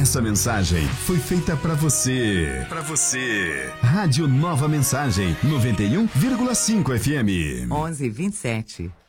Essa mensagem foi feita pra você. Pra você. Rádio Nova Mensagem, 91,5 FM. 11:27.